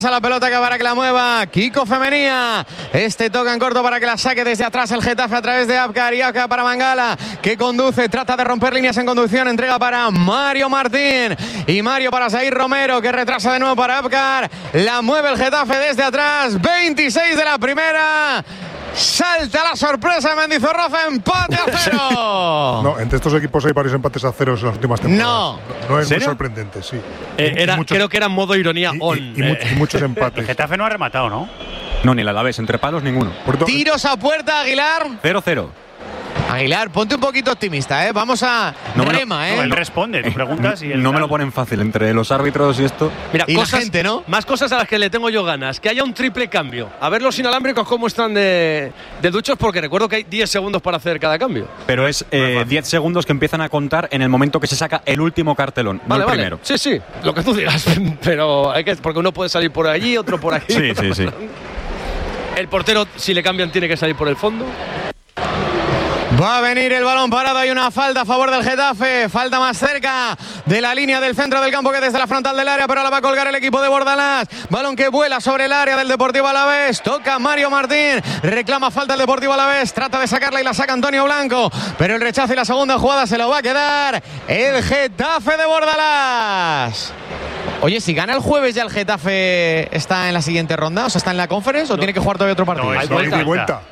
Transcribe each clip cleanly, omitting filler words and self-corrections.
A la pelota que para que la mueva Kiko Femenía. Este toca en corto para que la saque desde atrás el Getafe a través de Abkar. Y Abkar para Mangala, que conduce, trata de romper líneas en conducción. Entrega para Mario Martín. Y Mario para Zair Romero, que retrasa de nuevo para Abkar. La mueve el Getafe desde atrás. 26 de la primera. Salta la sorpresa de Mendizorroza, empate a 0. No, entre estos equipos hay varios empates a 0 en las últimas temporadas. No es muy sorprendente, sí. Creo que era modo ironía y muchos empates. El Getafe no ha rematado, ¿no? No, ni el Alavés, entre palos ninguno. Tiros a puerta, Aguilar. 0-0. Aguilar, ponte un poquito optimista, ¿eh? Vamos a rema, ¿eh? No, él responde, tú preguntas y él no me lo ponen fácil entre los árbitros y esto. Mira, y cosas, la gente, ¿no? Más cosas a las que le tengo yo ganas. Que haya un triple cambio. A ver los inalámbricos cómo están de duchos, porque recuerdo que hay 10 segundos para hacer cada cambio. Pero es 10 segundos que empiezan a contar en el momento que se saca el último cartelón, no el primero. Sí, lo que tú digas. Pero hay que, porque uno puede salir por allí, otro por aquí. Sí. El portero, si le cambian, tiene que salir por el fondo. Va a venir el balón parado, hay una falta a favor del Getafe, falta más cerca de la línea del centro del campo que desde la frontal del área, pero la va a colgar el equipo de Bordalás. Balón que vuela sobre el área del Deportivo Alavés, toca Mario Martín, reclama falta el Deportivo Alavés, trata de sacarla y la saca Antonio Blanco, pero el rechazo y la segunda jugada se lo va a quedar el Getafe de Bordalás. Oye, si gana el jueves ya el Getafe está en la siguiente ronda, o sea, está en la Conference o tiene que jugar todavía otro partido. No, Hay vuelta.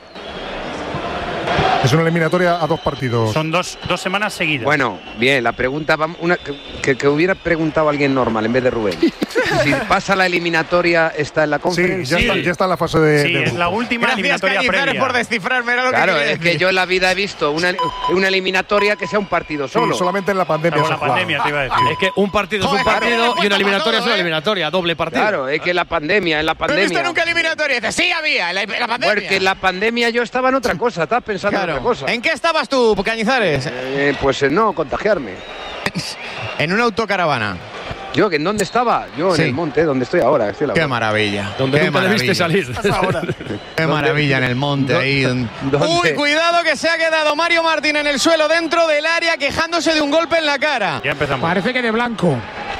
Es una eliminatoria a 2 partidos. Son dos semanas seguidas. Bueno, bien, la pregunta, que hubiera preguntado alguien normal en vez de Rubén. Si pasa la eliminatoria, ¿está en la Conference? Sí, ya está en la fase de Sí, es la última eliminatoria previa. Por descifrarme, era lo Claro, que es que yo en la vida he visto una eliminatoria que sea un partido solo. Sí, solamente en la pandemia. Con la pandemia te iba a decir. Es que un partido es un partido y una eliminatoria es una eliminatoria, doble partido. Claro, es que en la pandemia. No he visto nunca eliminatoria. Dice, sí había, en la pandemia. Porque en la pandemia yo estaba en otra cosa, estaba pensando en otra cosa. ¿En qué estabas tú, Cañizares? Pues no contagiarme. En una autocaravana. ¿Yo en dónde estaba? Yo en el monte, donde estoy ahora. Qué maravilla. Donde nunca debiste salir. Qué maravilla en el monte ahí. Uy, cuidado que se ha quedado Mario Martín en el suelo dentro del área quejándose de un golpe en la cara. Ya empezamos. Parece que de blanco.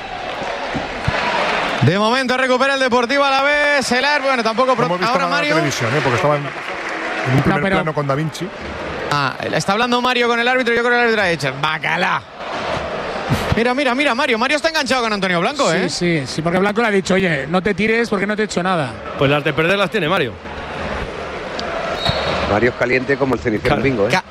De momento recupera el Deportivo Alavés. Bueno, tampoco hemos visto ahora en la Mario. televisión, porque estaba en un primer plano con Da Vinci. Está hablando Mario con el árbitro. Yo creo que el árbitro ha dicho bacalá. Mira, Mario. Mario está enganchado con Antonio Blanco, ¿eh? Sí, porque Blanco le ha dicho, oye, no te tires porque no te he hecho nada. Pues las de perder las tiene Mario. Mario es caliente como el cenicero bingo, ¿eh?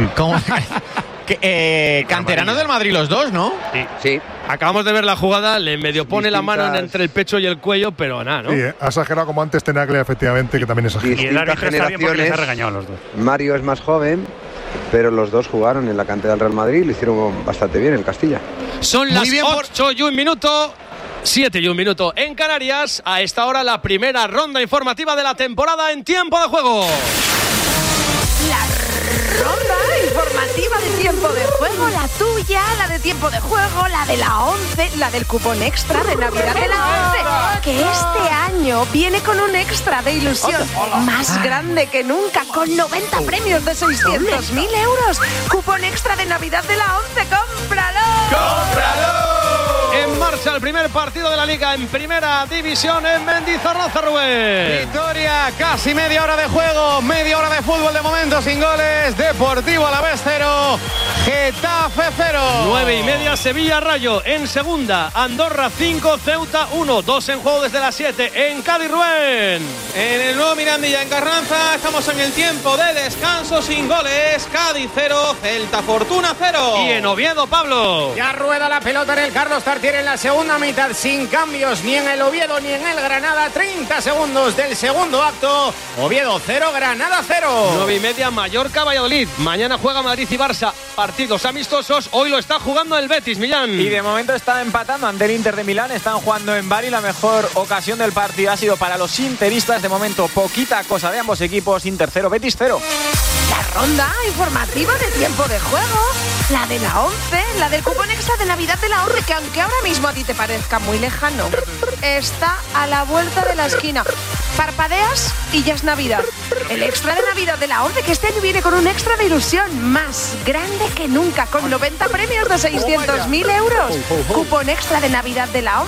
Canteranos del Madrid los dos, ¿no? Sí. Acabamos de ver la jugada, le medio pone la mano entre el pecho y el cuello, pero nada, ¿no? Sí, ha exagerado como antes Tenaglia, efectivamente, que también exageró. Y el árbitro está bien porque les ha regañado a los dos. Mario es más joven, pero los dos jugaron en la cantera del Real Madrid y lo hicieron bastante bien en el Castilla. Son las 8 y 1 minuto. 7 y 1 minuto en Canarias. A esta hora la primera ronda informativa de la temporada en Tiempo de Juego. La ronda informativa de Tiempo de Juego, la tuya, la de Tiempo de Juego, la de la 11, la del cupón extra de Navidad de la 11, que este año viene con un extra de ilusión más grande que nunca, con 90 premios de 600.000 euros. Cupón extra de Navidad de la 11, ¡cómpralo! ¡Cómpralo! En marcha el primer partido de la Liga en Primera División en Mendizorroza, Rubén. Victoria, casi media hora de juego, media hora de fútbol de momento sin goles. Deportivo Alavés 0, Getafe 0. 9:30 Sevilla Rayo en segunda. Andorra 5, Ceuta 1. 2 en juego desde las 7 en Cádiz, Rubén. En el nuevo Mirandilla en Carranza estamos en el tiempo de descanso sin goles. Cádiz 0, Celta Fortuna 0. Y en Oviedo, Pablo. Ya rueda la pelota en el Carlos Tartiere en la segunda mitad, sin cambios ni en el Oviedo ni en el Granada. 30 segundos del segundo acto. Oviedo 0, Granada 0. 9:30 Mallorca Valladolid. Mañana juega Madrid y Barça. Partidos amistosos. Hoy lo está jugando el Betis, Millán. Y de momento está empatando ante el Inter de Milán. Están jugando en Bari. La mejor ocasión del partido ha sido para los interistas. De momento poquita cosa de ambos equipos. Inter 0, Betis 0. La ronda informativa de Tiempo de Juego, la de la 11, la del cupón extra de Navidad de la 11, que aunque ahora mismo a ti te parezca muy lejano, está a la vuelta de la esquina. Parpadeas y ya es Navidad. El extra de Navidad de la 11, que este año viene con un extra de ilusión más grande que nunca, con 90 premios de 600.000 euros. Cupón extra de Navidad de la 11.